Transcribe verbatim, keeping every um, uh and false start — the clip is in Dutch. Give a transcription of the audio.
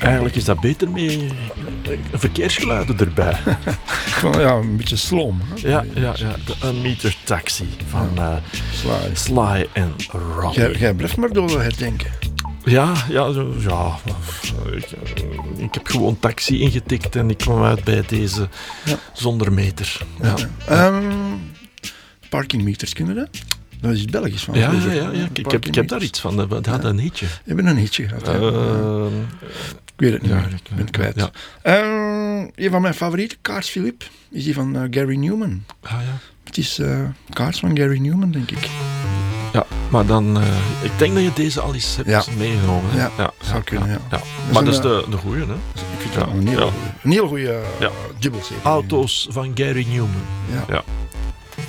Eigenlijk is dat beter met verkeersgeluiden erbij. Van, ja, een beetje slom. Hè? Ja, ja, ja, de Unmetered Taxi van uh, Sly. Sly en Robbie. Jij, jij blijft maar door herdenken. Ja, ja, zo- ja. Ik, ik heb gewoon taxi ingetikt en ik kwam uit bij deze Ja. zonder meter. Ja, Ja. Um, parkingmeters, kunnen dat? Dat is iets Belgisch van. ja, vroeger. ja, ja. Ik, ik, heb, ik heb daar iets van. We hadden een hitje. We hebben een hitje gehad. ja. Uh, Ik weet het niet ja, meer. Ik ben het kwijt. ja. Um, een van mijn favoriete kaarts, Philip, is die van uh, Gary Newman. Ah, ja. Het is uh, kaarts van Gary Newman, denk ik. Ja, maar dan... Uh, ik denk dat je deze al eens hebt Ja. meegenomen. Hè? Ja, ja, zou kunnen, ja. ja. is Maar een, dat is uh, de, de goeie, hè? Ik vind Ja, dat een hele ja. goeie- een hele goede uh, Ja. dubbel C D. Auto's van Gary Newman. Ja. Ja.